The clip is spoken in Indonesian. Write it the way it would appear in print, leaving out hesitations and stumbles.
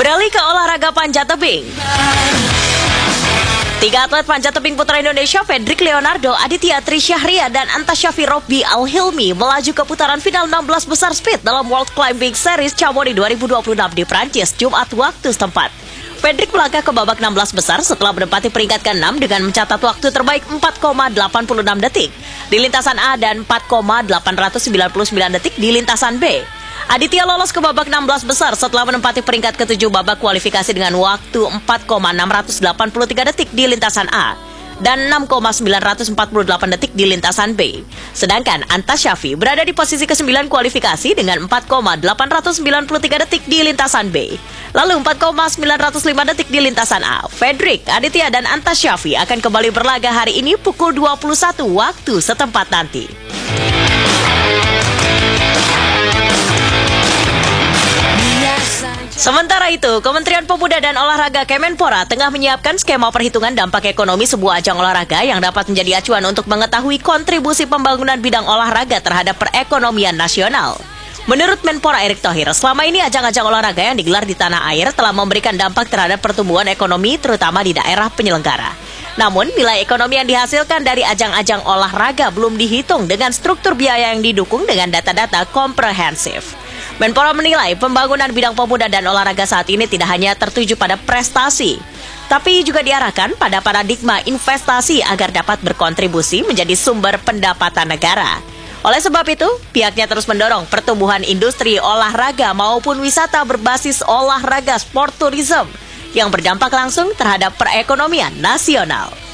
Beralih ke olahraga panjat tebing. 3 atlet panjat tebing putra Indonesia, Fedrik Leonardo, Aditya Trisyahria, dan Antasyafi Robby Al-Hilmi melaju ke putaran final 16 besar speed dalam World Climbing Series Chamonix 2026 di Prancis, Jumat waktu setempat. Fedrik melangkah ke babak 16 besar setelah menempati peringkat ke-6 dengan mencatat waktu terbaik 4,86 detik di lintasan A dan 4,899 detik di lintasan B. Aditya lolos ke babak 16 besar setelah menempati peringkat ke-7 babak kualifikasi dengan waktu 4,683 detik di lintasan A dan 6,948 detik di lintasan B. Sedangkan Antasyafi berada di posisi ke-9 kualifikasi dengan 4,893 detik di lintasan B. Lalu 4,905 detik di lintasan A. Fedrik, Aditya, dan Antasyafi akan kembali berlaga hari ini pukul 21 waktu setempat nanti. Sementara itu, Kementerian Pemuda dan Olahraga Kemenpora tengah menyiapkan skema perhitungan dampak ekonomi sebuah ajang olahraga yang dapat menjadi acuan untuk mengetahui kontribusi pembangunan bidang olahraga terhadap perekonomian nasional. Menurut Menpora Erick Thohir, selama ini ajang-ajang olahraga yang digelar di tanah air telah memberikan dampak terhadap pertumbuhan ekonomi terutama di daerah penyelenggara. Namun, nilai ekonomi yang dihasilkan dari ajang-ajang olahraga belum dihitung dengan struktur biaya yang didukung dengan data-data komprehensif. Menpora menilai pembangunan bidang pemuda dan olahraga saat ini tidak hanya tertuju pada prestasi, tapi juga diarahkan pada paradigma investasi agar dapat berkontribusi menjadi sumber pendapatan negara. Oleh sebab itu, pihaknya terus mendorong pertumbuhan industri olahraga maupun wisata berbasis olahraga sport tourism yang berdampak langsung terhadap perekonomian nasional.